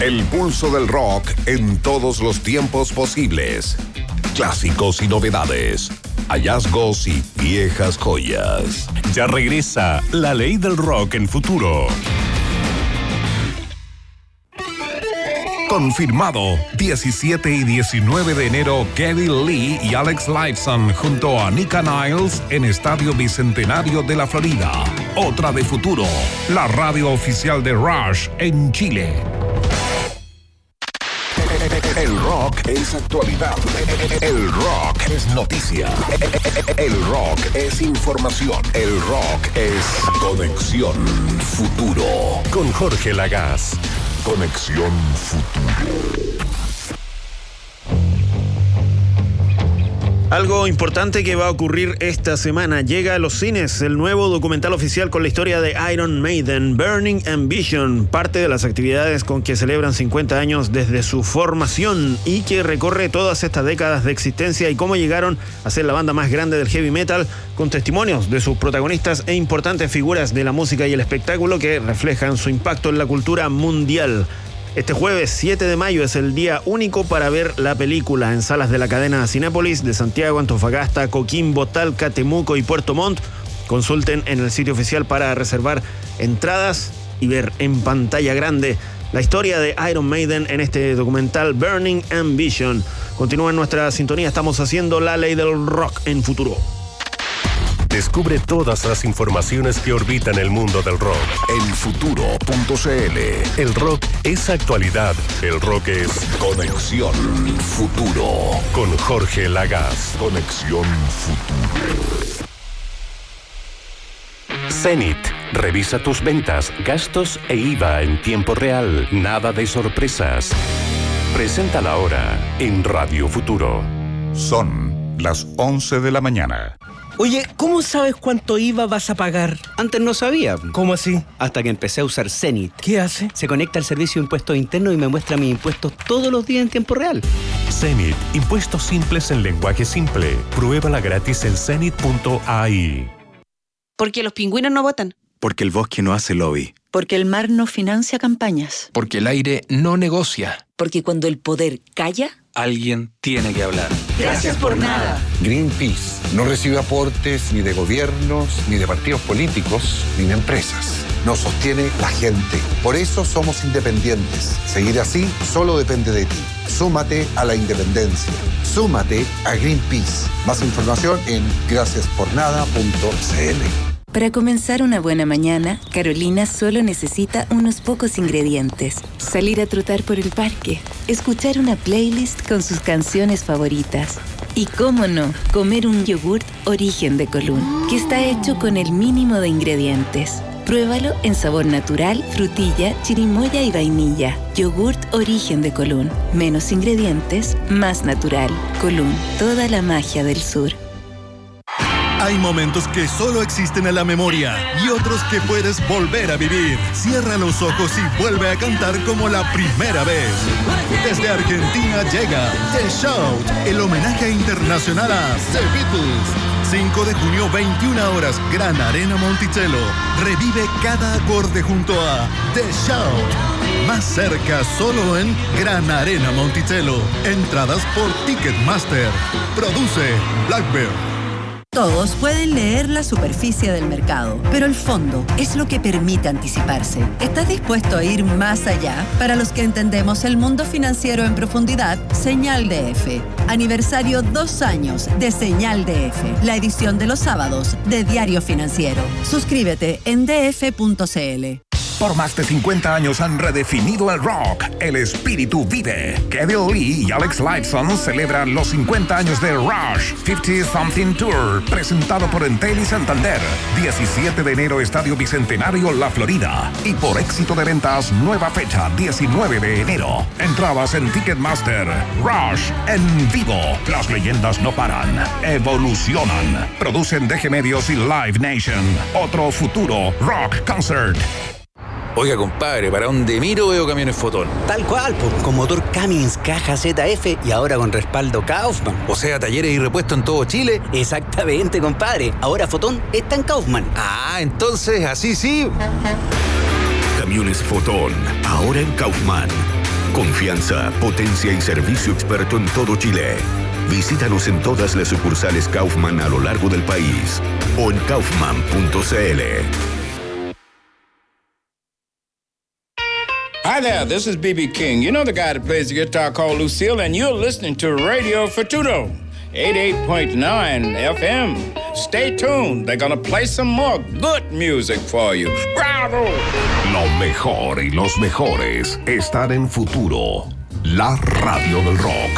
El pulso del rock en todos los tiempos posibles. Clásicos y novedades. Hallazgos y viejas joyas. Ya regresa La Ley del Rock en Futuro. Confirmado, 17 y 19 de enero, Geddy Lee y Alex Lifeson junto a Nika Niles en Estadio Bicentenario de la Florida. Otra de Futuro, la radio oficial de Rush en Chile. El rock es actualidad. El rock es noticia. El rock es información. El rock es Conexión Futuro. Con Jorge Lagaz. Conexión Futuro. Algo importante que va a ocurrir esta semana. Llega a los cines el nuevo documental oficial con la historia de Iron Maiden, Burning Ambition, parte de las actividades con que celebran 50 años desde su formación y que recorre todas estas décadas de existencia y cómo llegaron a ser la banda más grande del heavy metal, con testimonios de sus protagonistas e importantes figuras de la música y el espectáculo que reflejan su impacto en la cultura mundial. Este jueves 7 de mayo es el día único para ver la película en salas de la cadena Cinépolis de Santiago, Antofagasta, Coquimbo, Talca, Temuco y Puerto Montt. Consulten en el sitio oficial para reservar entradas y ver en pantalla grande la historia de Iron Maiden en este documental Burning Ambition. Continúa en nuestra sintonía, estamos haciendo La Ley del Rock en Futuro. Descubre todas las informaciones que orbitan el mundo del rock. Elfuturo.cl. El rock es actualidad. El rock es Conexión Futuro. Con Jorge Lagaz. Conexión Futuro. Zenith. Revisa tus ventas, gastos e IVA en tiempo real. Nada de sorpresas. Presenta la hora en Radio Futuro. Son las 11 de la mañana. Oye, ¿cómo sabes cuánto IVA vas a pagar? Antes no sabía. ¿Cómo así? Hasta que empecé a usar Zenith. ¿Qué hace? Se conecta al servicio de impuestos internos y me muestra mis impuestos todos los días en tiempo real. Zenith. Impuestos simples en lenguaje simple. Pruébala gratis en zenith.ai. Porque los pingüinos no votan. Porque el bosque no hace lobby. Porque el mar no financia campañas. Porque el aire no negocia. Porque cuando el poder calla, alguien tiene que hablar. Gracias por nada. Greenpeace no recibe aportes ni de gobiernos, ni de partidos políticos, ni de empresas. Nos sostiene la gente. Por eso somos independientes. Seguir así solo depende de ti. Súmate a la independencia. Súmate a Greenpeace. Más información en graciaspornada.cl. Para comenzar una buena mañana, Carolina solo necesita unos pocos ingredientes. Salir a trotar por el parque, escuchar una playlist con sus canciones favoritas. Y cómo no, comer un yogurt Origen de Colún, que está hecho con el mínimo de ingredientes. Pruébalo en sabor natural, frutilla, chirimoya y vainilla. Yogurt Origen de Colún. Menos ingredientes, más natural. Colún, toda la magia del sur. Hay momentos que solo existen en la memoria y otros que puedes volver a vivir. Cierra los ojos y vuelve a cantar como la primera vez. Desde Argentina llega The Shout, el homenaje internacional a The Beatles. 5 de junio, 21 horas, Gran Arena Monticello. Revive cada acorde junto a The Shout. Más cerca, solo en Gran Arena Monticello. Entradas por Ticketmaster. Produce Blackbird. Todos pueden leer la superficie del mercado, pero el fondo es lo que permite anticiparse. ¿Estás dispuesto a ir más allá? Para los que entendemos el mundo financiero en profundidad, Señal DF. Aniversario 2 años de Señal DF, la edición de los sábados de Diario Financiero. Suscríbete en df.cl. Por más de 50 años han redefinido el rock. El espíritu vive. Geddy Lee y Alex Lifeson celebran los 50 años de Rush 50 Something Tour, presentado por Entel y Santander. 17 de enero, Estadio Bicentenario, La Florida. Y por éxito de ventas, nueva fecha, 19 de enero. Entradas en Ticketmaster. Rush en vivo. Las leyendas no paran, evolucionan. Producen DG Medios y Live Nation. Otro futuro Rock Concert. Oiga, compadre, para donde miro veo camiones Fotón. Tal cual, pues, con motor Cummins, caja ZF y ahora con respaldo Kaufman. O sea, talleres y repuestos en todo Chile. Exactamente, compadre. Ahora Fotón está en Kaufman. Ah, entonces, así sí. Camiones Fotón, ahora en Kaufman. Confianza, potencia y servicio experto en todo Chile. Visítanos en todas las sucursales Kaufman a lo largo del país o en kaufman.cl. Hi there, this is B.B. King. You know the guy that plays the guitar called Lucille, and you're listening to Radio Futuro, 88.9 FM. Stay tuned. They're gonna play some more good music for you. ¡Bravo! Lo mejor y los mejores están en Futuro, la radio del rock.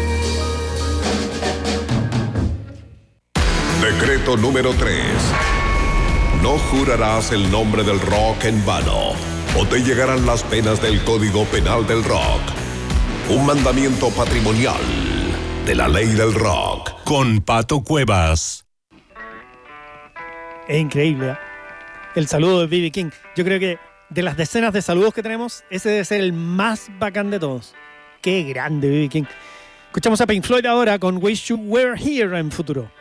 Decreto número 3. No jurarás el nombre del rock en vano, o te llegarán las penas del Código Penal del Rock. Un mandamiento patrimonial de la ley del rock. Con Pato Cuevas. Es increíble, ¿eh? El saludo de B.B. King. Yo creo que de las decenas de saludos que tenemos, ese debe ser el más bacán de todos. Qué grande B.B. King. Escuchamos a Pink Floyd ahora con Wish You Were Here en Futuro.